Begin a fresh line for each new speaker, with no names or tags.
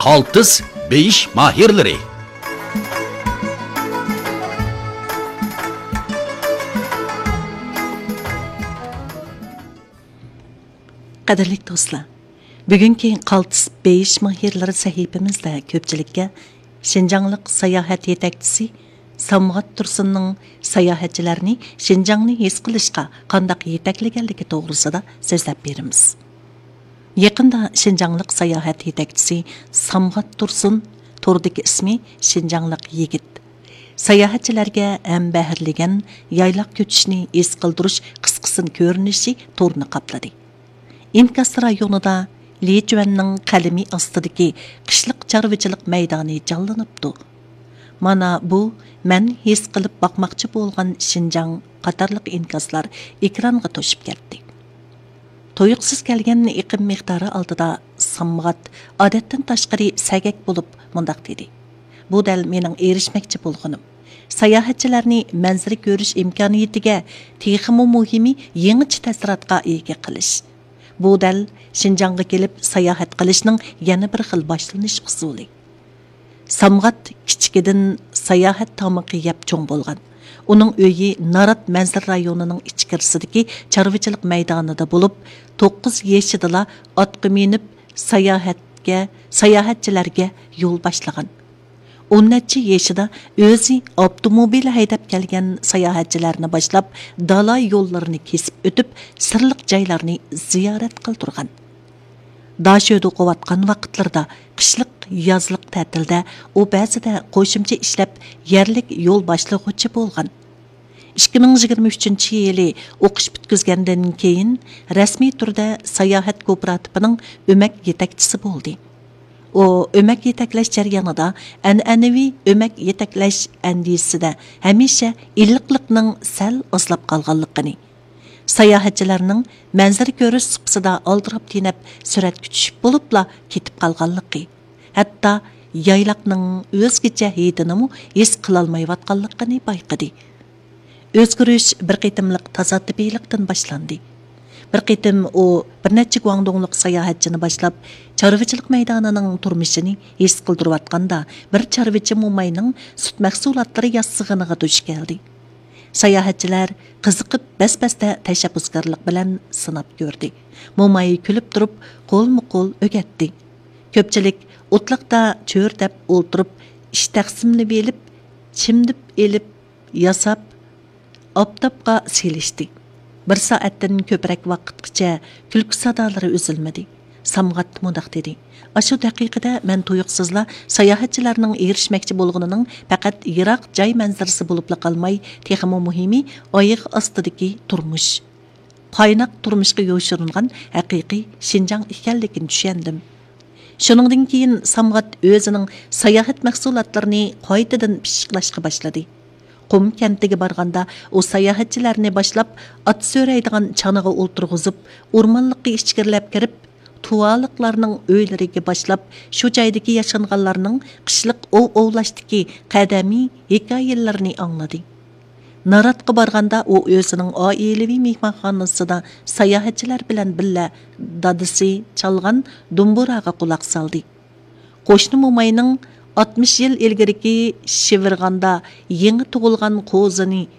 qaltis beyish mahirlari.
Qadirlik do'stlar, bugungi qaltis beyish mahirlari sahifamizda ko'pchilikka Şinjanlık sayohat yetakchisi Samgat Tursunning sayohatchilarni Şinjangni his qilishga qanday yetaklaganligi to'g'risida so'zlab beramiz. Yaqinda Şinjanlık sayohat yetakchisi Samgat Tursun turdagi ismi Şinjanlık yigit. Sayohatchilarga ham bahirlagan yaylaq ko'chishni his qildirish qisqasin ko'rinishi to'rni qapladi. İnkas rayonida Lijuanning qalami ostidagi qishliq chorvachilik maydoni jonlanibdi. Mana bu men his qilib boqmoqchi bo'lgan Şinjang qatorliq inkaslar ekranga to'shib ketdi. To'yiqsiz kelgan iqim miqdori oldida Samgat odatdan tashqari sagak bo'lib mundaq dedi. Bu dal mening erishmoqchi bo'lganim. Sayohatchilarni manzara ko'rish imkoniyatiga texmi muhimi yangicha ta'sirotga ega qilish. Bu dal Şinjangga kelib sayohat qilishning yana bir xil boshlanish usuli. Samgat kichikidan sayohat tomiqi yeb cho'ng bo'lgan. Uning uyi Narat manzar rayonining ichkarisidagi chorvachilik maydonida bo'lib, 9 yoshida otga minib sayohatchilarga yo'l boshlagan. 10 yoshida o'zi avtomobil haydab kelgan sayohatchilarni boshlab, dala yo'llarini kesib o'tib, sirliq joylarni ziyorat qildirgan. Daşödü qovatqan vaqtlarda, qishliq yozliq ta'tilda u ba'zida qo'shimcha ishlab yerlik yo'l boshlig'uchi bo'lgan. 2023-yili o'qish bitkizgandan keyin rasmiy turda sayohat kooperativining o'mak yetakchisi bo'ldi. O o'mak yetaklash jarayonida an'anaviy o'mak yetaklash andisida hamisha illiqlikning sal oslab qolganligini, sayohatchilarning manzara ko'rish suqsida oldirab tinib suratga tushib bo'libla ketib qolganligi, hatto yaylaqning o'zgacha hidini his qilolmayotganligini bayqadi. O'zgarish bir qitimliq toza tabiiylikdan boshlandi. Bir qitim u bir necha Guangdongliq sayohatchini boshlab, chorvachilik maydonining turmushini his qildirayotganda bir chorvachi mo'mayning sut mahsulotlari yassig'iniga duch keldi. Sayohatchilar qiziqib bas-basda tashabbuskorlik bilan sinab ko'rdi. Mo'may kulib turib, qo'lma-qo'l o'gatdi. Ko'pchilik o'tliqda cho'rdab o'ltirib, ish taqsimni belib, chimdib elib, yasab, optopga selishdi. Bir soatdan ko'proq vaqtgacha kulki sadolari uzilmadi. Samgat mundaq dedi. Aşu daqiqada men tuyuqsizla sayohatchilarning erishmoqchi bo'lganining faqat yiroq joy manzarasi bo'lib qolmay, texmo muhimi oyiq ostidagi turmush. Qaynoq turmushga yo'shirilgan haqiqiy Şinjang ekanligini tushundim. Shuningdan keyin Samgat o'zining sayohat mahsulotlarini qaytadan pishiqlashga boshladi. Qum kentiga borganda u sayohatchilarni boshlab at so'raydigan chanaga o'ltirg'izib, o'rmonlikqa ichkirilib kirib, tuvalıqlarning o'ylariga boshlab, shu joydagi yashanganlarning qishliq ovlashdagi qadamiy hikoyalarini angladi. Naratga borganda u o'zining oilaviy mehmonxonasida sayohatchilar bilan birga dadisi chalgan dumburaga quloq soldi. Qo'shni mo'mayning 60 yil ilgariki shivirganda yangi tug'ilgan qo'zini